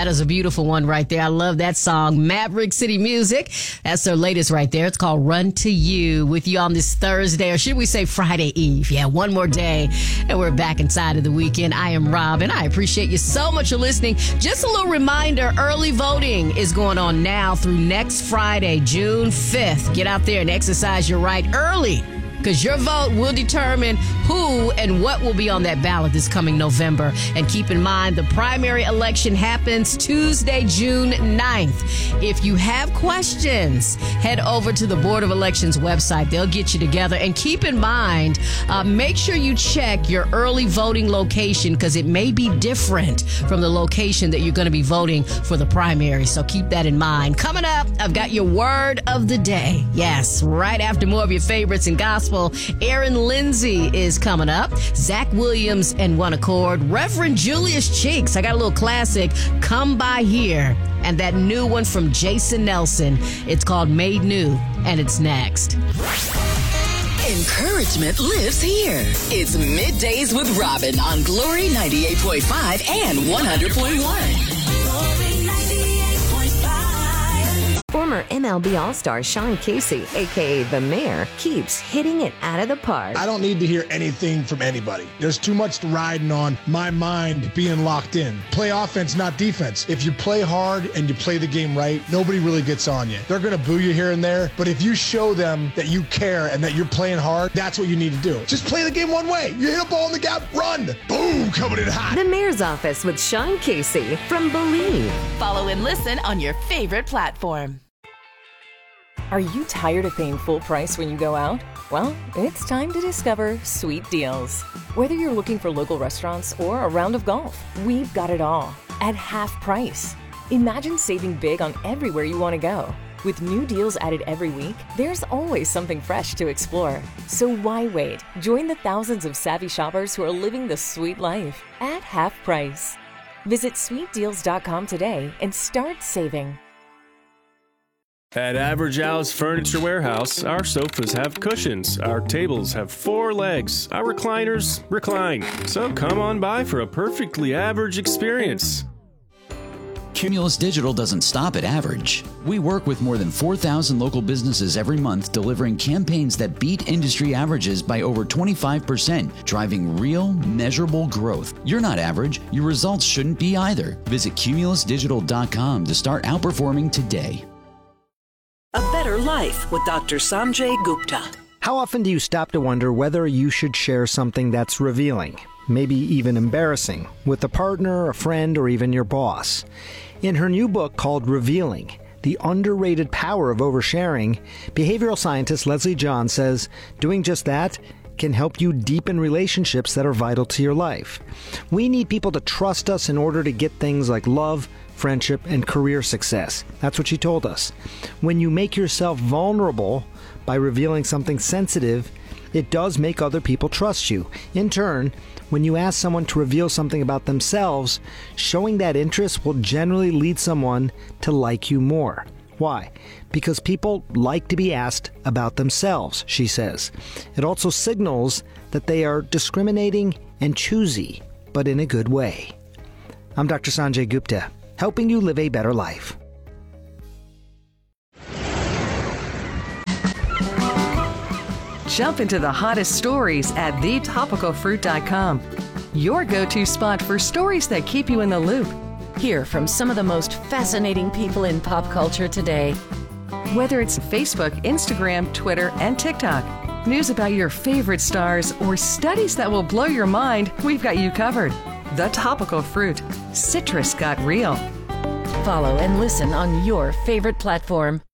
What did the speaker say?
That is a beautiful one right there. I love that song. Maverick City Music. That's their latest right there. It's called Run to You, with you on this Thursday, or should we say Friday Eve? Yeah, one more day and we're back inside of the weekend. I am Rob, and I appreciate you so much for listening. Just a little reminder, early voting is going on now through next Friday, June 5th. Get out there and exercise your right early, because your vote will determine who and what will be on that ballot this coming November. And keep in mind, the primary election happens Tuesday, June 9th. If you have questions, head over to the Board of Elections website. They'll get you together. And keep in mind, make sure you check your early voting location, because it may be different from the location that you're going to be voting for the primary. So keep that in mind. Coming up, I've got your word of the day. Yes, right after more of your favorites in gospel. Aaron Lindsay is coming up. Zach Williams and One Accord. Reverend Julius Cheeks. I got a little classic, Come By Here. And that new one from Jason Nelson. It's called Made New, and it's next. Encouragement lives here. It's Middays with Robin on Glory 98.5 and 100.1. Former MLB All-Star Sean Casey, a.k.a. The Mayor, keeps hitting it out of the park. I don't need to hear anything from anybody. There's too much riding on my mind being locked in. Play offense, not defense. If you play hard and you play the game right, nobody really gets on you. They're going to boo you here and there, but if you show them that you care and that you're playing hard, that's what you need to do. Just play the game one way. You hit a ball in the gap, run. Boom, coming in hot. The Mayor's Office with Sean Casey from Believe. Follow and listen on your favorite platform. Are you tired of paying full price when you go out? Well, it's time to discover Sweet Deals. Whether you're looking for local restaurants or a round of golf, we've got it all at half price. Imagine saving big on everywhere you want to go. With new deals added every week, there's always something fresh to explore. So why wait? Join the thousands of savvy shoppers who are living the sweet life at half price. Visit sweetdeals.com today and start saving. At Average Al's Furniture Warehouse, our sofas have cushions, our tables have 4 legs, our recliners recline. So come on by for a perfectly average experience. Cumulus Digital doesn't stop at average. We work with more than 4,000 local businesses every month, delivering campaigns that beat industry averages by over 25%, driving real, measurable growth. You're not average. Your results shouldn't be either. Visit cumulusdigital.com to start outperforming today. A Better Life with Dr. Sanjay Gupta. How often do you stop to wonder whether you should share something that's revealing, maybe even embarrassing, with a partner, a friend, or even your boss? In her new book called Revealing, The Underrated Power of Oversharing, behavioral scientist Leslie John says doing just that can help you deepen relationships that are vital to your life. We need people to trust us in order to get things like love, friendship, and career success. That's what she told us. When you make yourself vulnerable by revealing something sensitive, it does make other people trust you. In turn, when you ask someone to reveal something about themselves, showing that interest will generally lead someone to like you more. Why? Because people like to be asked about themselves, she says. It also signals that they are discriminating and choosy, but in a good way. I'm Dr. Sanjay Gupta, helping you live a better life. Jump into the hottest stories at thetopicalfruit.com. Your go-to spot for stories that keep you in the loop. Hear from some of the most fascinating people in pop culture today. Whether it's Facebook, Instagram, Twitter, and TikTok, news about your favorite stars, or studies that will blow your mind, we've got you covered. The Topical Fruit. Citrus got real. Follow and listen on your favorite platform.